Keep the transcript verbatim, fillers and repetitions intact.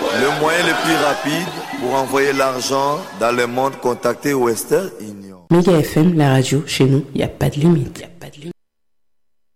Le moyen le plus rapide pour envoyer l'argent dans le monde, contactez Western Union. Méga F M, la radio, chez nous, il n'y a pas de limite.